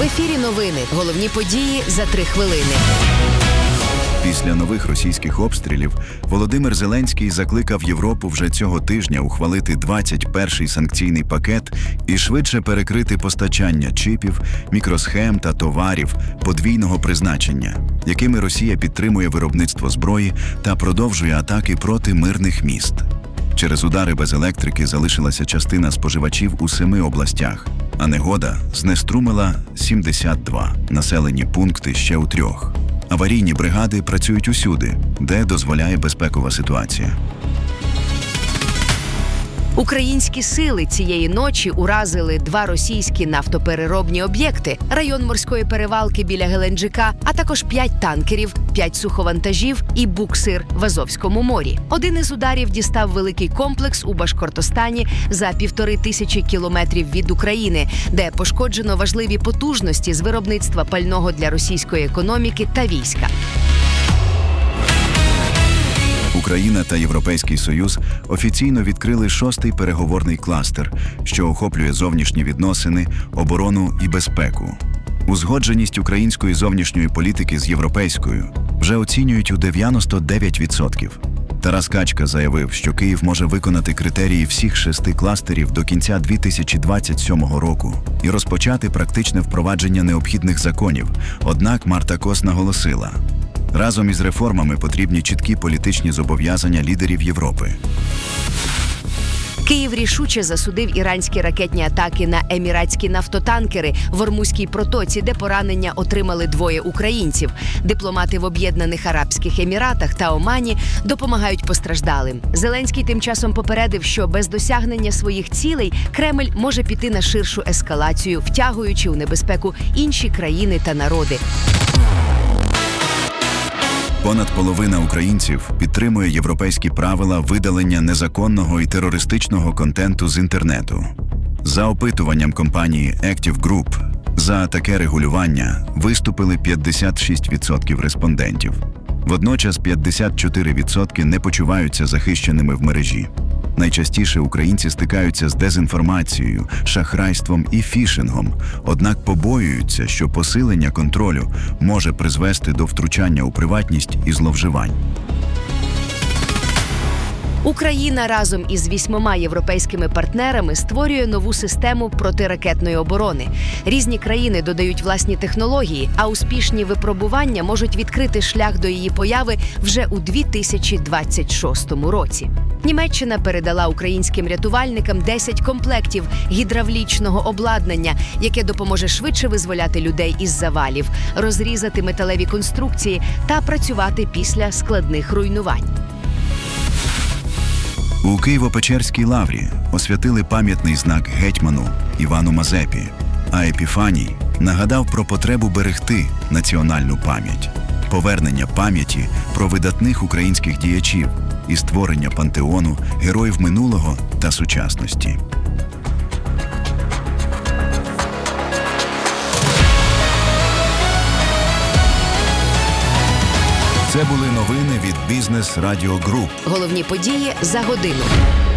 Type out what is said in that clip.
ефірі новини. Головні події за 3 хвилини. Після нових російських обстрілів Володимир Зеленський закликав Європу вже цього тижня ухвалити 21-й санкційний пакет і швидше перекрити постачання чипів, мікросхем та товарів подвійного призначення, якими Росія підтримує виробництво зброї та продовжує атаки проти мирних міст. Через удари без електрики залишилася частина споживачів у 7 областях, а негода знеструмила 72 населені пункти ще у 3. Аварійні бригади працюють усюди, де дозволяє безпекова ситуація. Українські сили цієї ночі уразили 2 російські нафтопереробні об'єкти, район морської перевалки біля Геленджика, а також 5 танкерів, 5 суховантажів і буксир в Азовському морі. Один із ударів дістав великий комплекс у Башкортостані за 1500 кілометрів від України, де пошкоджено важливі потужності з виробництва пального для російської економіки та війська. Україна та Європейський Союз офіційно відкрили 6-й переговорний кластер, що охоплює зовнішні відносини, оборону і безпеку. Узгодженість української зовнішньої політики з європейською вже оцінюють у 99%. Тарас Качка заявив, що Київ може виконати критерії всіх 6 кластерів до кінця 2027 року і розпочати практичне впровадження необхідних законів. Однак Марта Кос наголосила, разом із реформами потрібні чіткі політичні зобов'язання лідерів Європи. Київ рішуче засудив іранські ракетні атаки на еміратські нафтотанкери в Ормузькій протоці, де поранення отримали 2 українців. Дипломати в Об'єднаних Арабських Еміратах та Омані допомагають постраждалим. Зеленський тим часом попередив, що без досягнення своїх цілей Кремль може піти на ширшу ескалацію, втягуючи у небезпеку інші країни та народи. Понад половина українців підтримує європейські правила видалення незаконного і терористичного контенту з інтернету. За опитуванням компанії Active Group, за таке регулювання виступили 56% респондентів. Водночас 54% не почуваються захищеними в мережі. Найчастіше українці стикаються з дезінформацією, шахрайством і фішингом, однак побоюються, що посилення контролю може призвести до втручання у приватність і зловживань. Україна разом із 8 європейськими партнерами створює нову систему протиракетної оборони. Різні країни додають власні технології, а успішні випробування можуть відкрити шлях до її появи вже у 2026 році. Німеччина передала українським рятувальникам 10 комплектів гідравлічного обладнання, яке допоможе швидше визволяти людей із завалів, розрізати металеві конструкції та працювати після складних руйнувань. У Києво-Печерській лаврі освятили пам'ятний знак гетьману Івану Мазепі, а Епіфаній нагадав про потребу берегти національну пам'ять, повернення пам'яті про видатних українських діячів і створення пантеону героїв минулого та сучасності. Це були новини від Бізнес Радіо Груп. Головні події за годину.